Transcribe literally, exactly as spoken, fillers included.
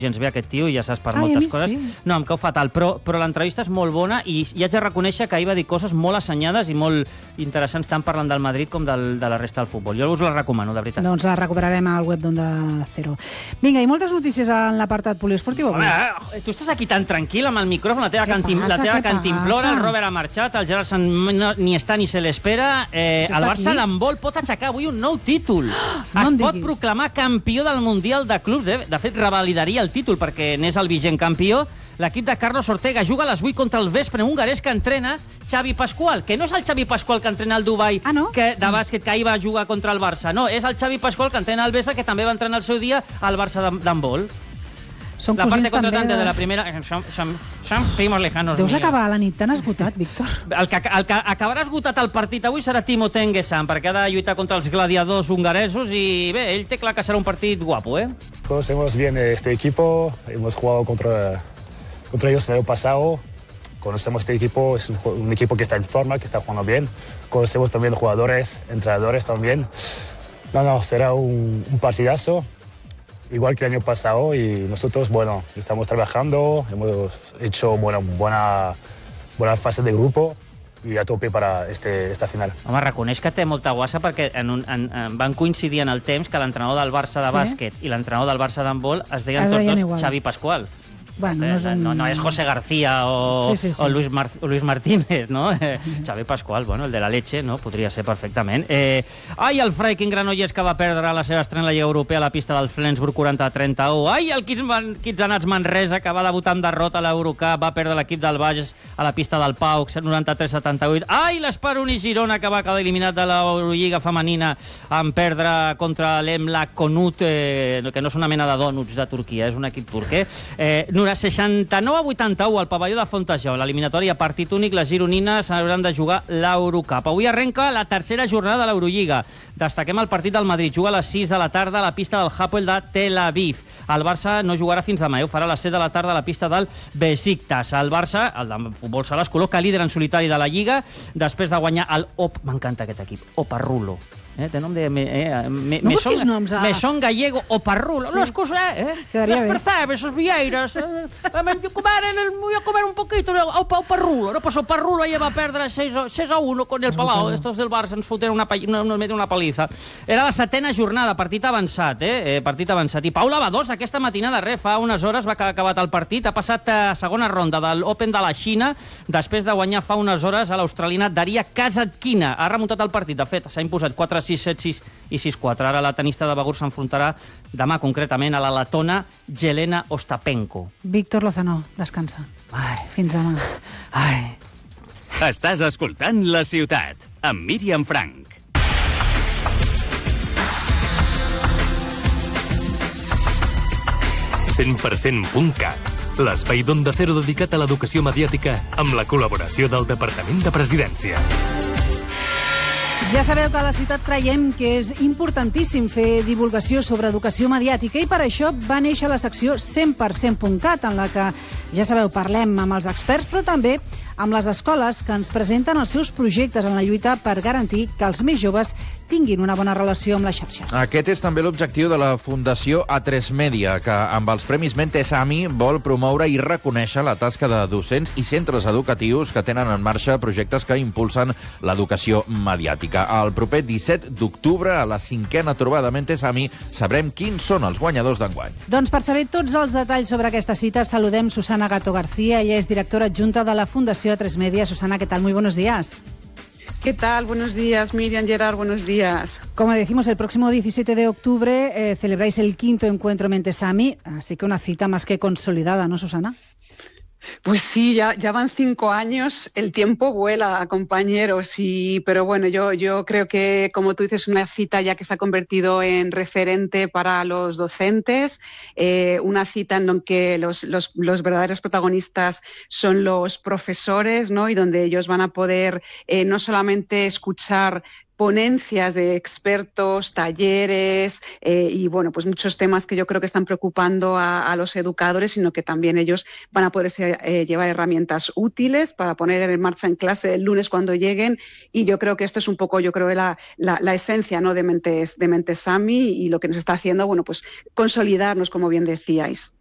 gens bé aquest tio i ja saps per Ai, a moltes mi coses. sí. No, em cau fatal, però, però l'entrevista és molt bona i, i haig de reconèixer que ahir va dir coses molt assenyades i molt interessants, tant parlant del Madrid com del, de la resta del futbol. Jo us la recomano, de veritat. Doncs la recuperarem al web d'Onda Cero. Vinga, i moltes notícies en l'apartat poliesportiu avui. Home, eh, tu estàs aquí tan tranquil amb el micròfon, la teva, Què cantim, passa, la teva què cantimplora, passa? el Robert ha marxat, el Gerard Sant no, ni està ni se l'espera. Eh, Això el està Barça aquí? d'handbol pot aixecar avui un nou títol. No es em pot diguis. proclamar campió del Mundial de Clubs. De, de fet, revalidaria el títol perquè n'és el vigent campió. L'equip de Carlos Ortega juga a les vuit contra el vespre, un hongarès que entrena Xavi Pascual, que no és el Xavi Pascual que entrena al Dubai Ah, no? que, de bàsquet, que ahir va jugar contra el Barça. No, és el Xavi Pascual que entrena al vespre, que també va entrenar el seu dia al Barça d'handbol. Són La parte cosins també contratante de de... la primera... Som, som, som primos lejanos. Deus míos. acabar la nit tan esgotat, Víctor. El que, el que acabarà esgotat el partit avui serà Timo Tengesan, perquè ha de lluitar contra els gladiadors hongaresos i bé, ell té clar que serà un partit guapo, eh? Conocemos bien este equipo, hemos jugado contra, contra ellos el año pasado. Conocemos este equipo, es un, un equipo que está en forma, que está jugando bien. Conocemos también jugadores, entrenadores también. No, no, será un, un partidazo, igual que el año pasado. Y nosotros, bueno, estamos trabajando, hemos hecho buena, buena, buena fase de grupo i a tope per a este, esta final. Home, reconeix que té molta guassa perquè en un, en, en, van coincidir en el temps que l'entrenador del Barça de Sí? bàsquet i l'entrenador del Barça d'handbol es deien Es tots deien dos igual. Xavi Pascual. Bueno, no és un... No, no és José García o, Sí, sí, sí. o Luis, Mar o Luis Martínez, no? Eh, Xavi Pascual, bueno, el de la leche, no? Podria ser perfectament. Eh, ai, el Freiking Granollers que va perdre la seva estrena a la Lliga Europea a la pista del Flensburg quaranta a trenta-u. Ai, el Kitsanats Manresa que va debutar amb derrota a l'Eurocup, va perdre l'equip del Bages a la pista del Pau, noranta-tres a setanta-vuit. Ai, l'Esperoni Girona que va quedar eliminat de l'Eurolliga femenina en perdre contra l'Emlak Konut, eh, que no és una mena de dònuts de Turquia, és un equip turc, eh? eh seixanta-nou a vuitanta-u al pavelló de Fontejau. L'eliminatòria partit únic, les gironines hauran de jugar l'Eurocup. Avui arrenca la tercera jornada de l'Eurolliga. Destaquem el partit del Madrid. Juga a les sis de la tarda a la pista del Hapoel de Tel Aviv. El Barça no jugarà fins demà, ho farà a les set de la tarda a la pista del Besiktas. El Barça, el de futbol sala, es col·loca líder en solitari de la Lliga després de guanyar el Op... M'encanta aquest equip. Oparrulo. Eh, té nom de... Eh, me, No me busquis son, noms, ah. me son gallego Oparrulo. Sí. No, escusa, eh? Quedaría Las bien. percebes, esos vieiras. Eh, eh, comer en el, voy a comer un poquito. Opa, Oparrulo. No, pues Oparrulo ya va a perder seis a uno con el Palau. Estos del Barça ens foten una, una, una, una paliza. Era la setena jornada, partit avançat, eh? eh partit avançat. I Pau Lavadós, aquesta matinada, res, fa unes hores va acabat el partit, ha passat a segona ronda de l'Open de la Xina, després de guanyar fa unes hores a l'australiana Daria Kasatkina. Ha remuntat el partit, de fet, s'ha imposat quatre sis, set sis i sis quatre. Ara la tenista de Begur s'enfrontarà demà concretament a la letona Jelena Ostapenko. Víctor Lozano, descansa. Ai, Fins demà. ai... Estàs escoltant La Ciutat, amb Míriam Frank. cent per cent punt cat, l'espai d'Onda Cero dedicat a l'educació mediàtica amb la col·laboració del Departament de Presidència. Ja sabeu que a la ciutat creiem que és importantíssim fer divulgació sobre educació mediàtica i per això va néixer la secció cent per cent punt cat, en la que, ja sabeu, parlem amb els experts, però també amb les escoles que ens presenten els seus projectes en la lluita per garantir que els més joves tinguin una bona relació amb les xarxes. Aquest és també l'objectiu de la Fundació A tres Media, que amb els Premis Mentesami vol promoure i reconèixer la tasca de docents i centres educatius que tenen en marxa projectes que impulsen l'educació mediàtica. El proper disset d'octubre, a la cinquena trobada Mentesami, sabrem quins són els guanyadors d'enguany. Doncs per saber tots els detalls sobre aquesta cita, saludem Susana Gato García. Ella és directora adjunta de la Fundació A tres Media. Susana, ¿qué tal? Muy buenos días. ¿Qué tal? Buenos días, Miriam, Gerard, buenos días. Como decimos, el próximo diecisiete de octubre eh, celebráis el quinto encuentro Mentesami, así que una cita más que consolidada, ¿no, Susana? Pues sí, ya, ya van cinco años, el tiempo vuela, compañeros, y, pero bueno, yo, yo creo que, como tú dices, una cita ya que se ha convertido en referente para los docentes, eh, una cita en la que los, los, los verdaderos protagonistas son los profesores, ¿no? Y donde ellos van a poder eh, no solamente escuchar ponencias de expertos, talleres eh, y bueno, pues muchos temas que yo creo que están preocupando a, a los educadores, sino que también ellos van a poder eh, llevar herramientas útiles para poner en marcha en clase el lunes cuando lleguen, y yo creo que esto es un poco, yo creo, la, la, la esencia, ¿no?, de Mentes, de Mentesami, y lo que nos está haciendo, bueno, pues consolidarnos, como bien decíais.